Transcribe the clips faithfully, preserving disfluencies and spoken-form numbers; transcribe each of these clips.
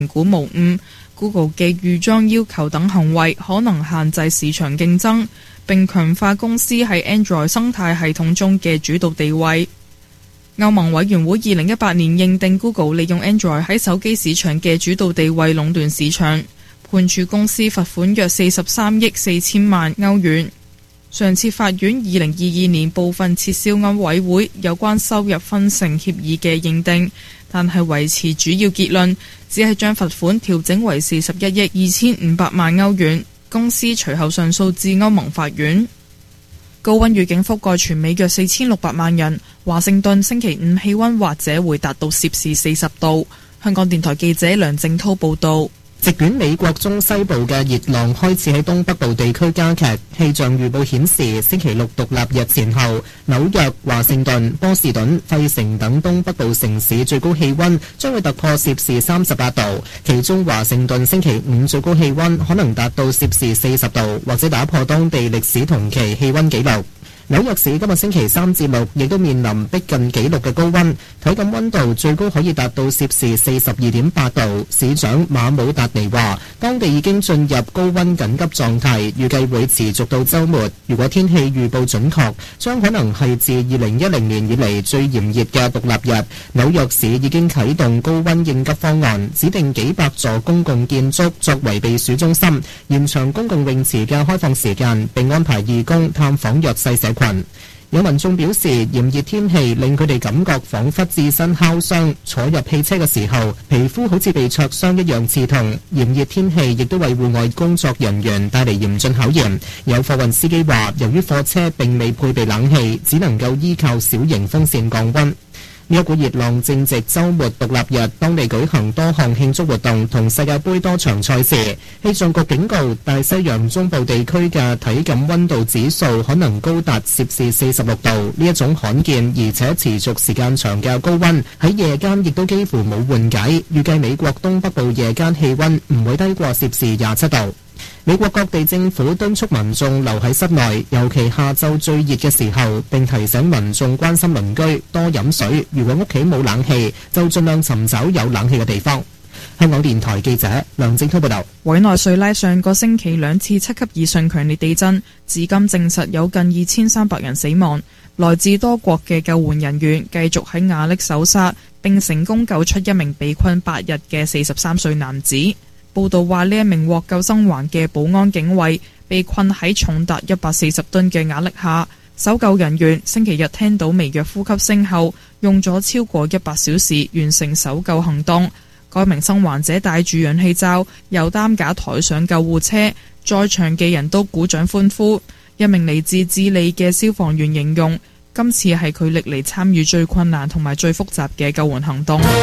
估無誤。Google 嘅預裝要求等行為可能限制市場競爭，並強化公司喺 Android 生態系統中嘅主導地位。歐盟委員會二零一八年認定 Google 利用 Android 喺手機市場嘅主導地位壟斷市場，判處公司罰款約四十三億四千萬歐元。上次法院二零二二年部分撤銷歐委會有關收入分成協議嘅認定，但係維持主要結論，只係將罰款調整為四十一億二千五百萬歐元。公司隨後上訴至歐盟法院。高溫預警覆蓋全美約四千六百萬人，華盛頓星期五氣溫或者會達到攝氏四十度。香港電台記者梁正滔報導。 席捲美國中西部嘅熱浪開始喺東北部地區加劇，氣象預報顯示星期六獨立日前後，紐約、華盛頓、波士頓、費城等東北部城市最高氣溫將會突破攝氏三十八度，其中華盛頓星期五最高氣溫可能達到攝氏四十度，或者打破當地歷史同期氣溫紀錄。紐約市今日星期三至六亦都面臨逼近紀錄嘅高溫，體感溫度最高可以達到攝氏四十二點八度。市長馬姆達尼話，當地已經進入高溫緊急狀態，預計會持續到週末。如果天氣預報準確，將可能係自二零一零年以嚟最炎熱嘅獨立日。紐約市已經啟動高溫應急方案，指定幾百座公共建築作為避暑中心，延長公共泳池嘅開放時間，並安排義工探訪弱勢社群。有民眾表示，炎熱天氣令佢哋感覺彷彿置身烤箱，坐入汽車嘅時候，皮膚好似被灼傷一樣刺痛。炎熱天氣亦都為戶外工作人員帶嚟嚴峻考驗。有貨運司機話，由於貨車並未配備冷氣，只能夠依靠小型風扇降溫。呢一股熱浪正值週末獨立日，當地舉行多項慶祝活動同世界盃多場賽事。氣象局警告，大西洋中部地區嘅體感溫度指數可能高達攝氏四十六度。呢一種罕見而且持續時間長嘅高溫，喺夜間亦都幾乎冇緩解。預計美國東北部夜間氣溫唔會低過攝氏廿七度。美國各地政府敦促民眾留喺室內，尤其下晝最熱嘅時候，並提醒民眾關心鄰居，多飲水。如果屋企冇冷氣，就盡量尋找有冷氣嘅地方。香港電台記者梁正滔報道。 委內瑞拉上個星期兩次七級以上強烈地震，至今證實有近二千三百人死亡。來自多國嘅救援人員繼續喺瓦礫搜殺，並成功救出一名被困八日嘅四十三歲男子。報道話，呢一名獲救生還嘅保安警衛被困喺重達一百四十噸嘅瓦礫下，搜救人員星期日聽到微弱呼吸聲後，用咗超過一百小時完成搜救行動。該名生還者帶住氧氣罩由擔架抬上救護車，在場嘅人都鼓掌歡呼。一名嚟自智利嘅消防員形容，今次係佢歷嚟參與最困難同埋最複雜嘅救援行動。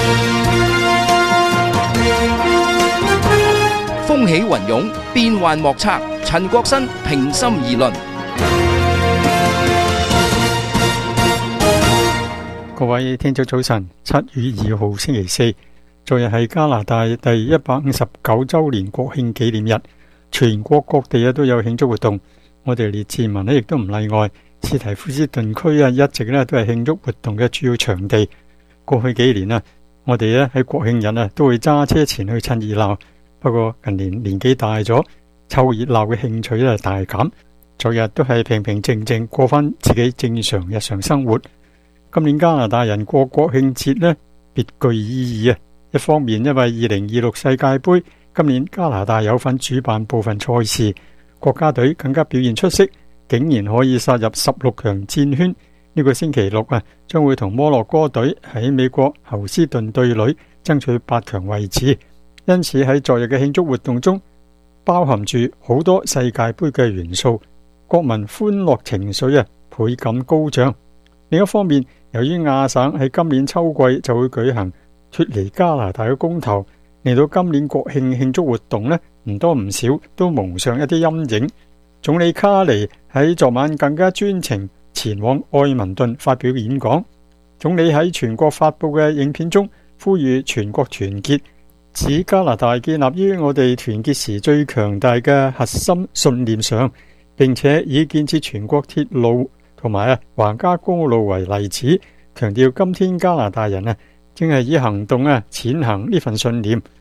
風起雲湧，變幻莫測。陳國新平心而論。 各位聽眾早晨，七月二號星期四，昨日係加拿大第一百五十九週年國慶紀念日，全國各地啊都有慶祝活動。我哋列治文呢亦都唔例外，斯提夫斯頓區啊一直呢都係慶祝活動嘅主要場地。過去幾年啊，我哋呢喺國慶日啊都會揸車前去趁熱鬧。不過近年年紀大咗，湊熱鬧嘅興趣咧大減。昨日都係平平靜靜過翻自己正常日常生活。今年加拿大人過國慶節呢，別具意義啊！一方面因為二零二六世界杯，今年加拿大有份主辦部分賽事，國家隊更加表現出色，竟然可以殺入十六強戰圈。呢個星期六啊，將會同摩洛哥隊喺美國侯斯頓對壘，爭取八強位置。因此喺昨日嘅慶祝活動中，包含住好多世界盃嘅元素，國民歡樂情緒啊倍感高漲。另一方面，由於亞省喺今年秋季就會舉行脫離加拿大嘅公投，嚟到今年國慶慶祝活動呢，唔多唔少都蒙上一啲陰影。總理卡尼喺昨晚更加專程前往愛民頓發表演講。總理喺全國發布嘅影片中呼籲全國團結，指加拿大建立於我哋團結時最強大嘅核心信念上，並且以建設全國鐵路同埋啊橫加公路為例子，強調今天加拿大人啊正係以行動啊踐行呢份信念。